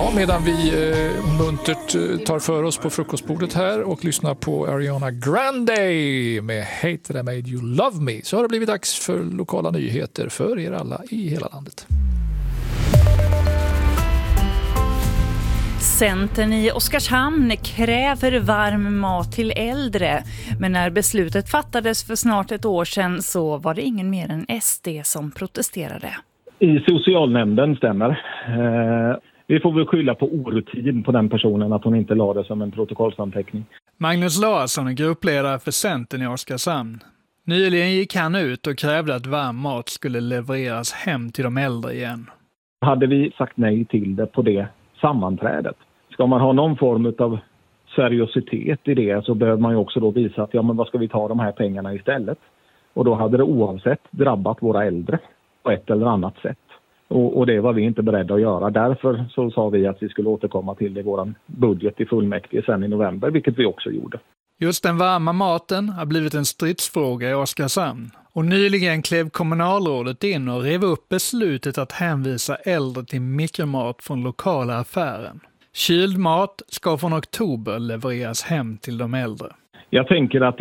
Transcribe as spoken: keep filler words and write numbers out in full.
Ja, medan vi eh, muntert eh, tar för oss på frukostbordet här och lyssnar på Ariana Grande med Hate That I Made You Love Me, så har det blivit dags för lokala nyheter för er alla i hela landet. Centern i Oskarshamn kräver varm mat till äldre. Men när beslutet fattades för snart ett år sedan så var det ingen mer än S D som protesterade. I socialnämnden stämmer. Eh, vi får väl skylla på orutin på den personen att hon inte lade det som en protokollsanteckning. Magnus Larsson är gruppledare för Centern i Oskarshamn. Nyligen gick han ut och krävde att varm mat skulle levereras hem till de äldre igen. Hade vi sagt nej till det på det sammanträdet, ska man ha någon form av seriositet i det, så behöver man ju också då visa att ja, men vad ska vi ta de här pengarna istället? Och då hade det oavsett drabbat våra äldre på ett eller annat sätt. Och, och det var vi inte beredda att göra. Därför så sa vi att vi skulle återkomma till det i vår budget i fullmäktige sen i november, vilket vi också gjorde. Just den varma maten har blivit en stridsfråga i Oskarshamn. Och nyligen klev kommunalrådet in och rev upp beslutet att hänvisa äldre till mikromat från lokala affären. Kyld mat ska från oktober levereras hem till de äldre. Jag tänker att